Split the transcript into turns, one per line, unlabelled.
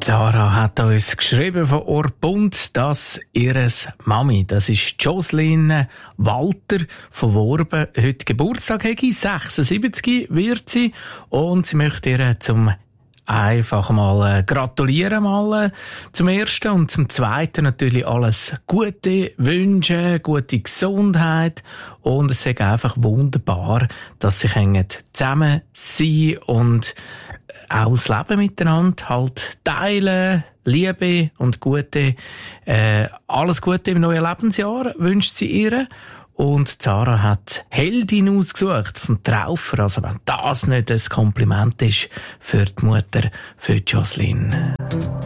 Zara hat uns geschrieben von Orpund, dass ihres Mami, das ist Jocelyn Walter von Worben, heute Geburtstag hat. 76 wird sie und sie möchte ihr zum einfach mal gratulieren zum ersten und zum zweiten natürlich alles Gute wünschen, gute Gesundheit und es ist einfach wunderbar, dass sie zusammen sein und auch das Leben miteinander halt teilen, Liebe und alles Gute im neuen Lebensjahr wünscht sie ihr. Und Zara hat Heldin ausgesucht vom Traufer. Also wenn das nicht ein Kompliment ist für die Mutter, für Jocelyn.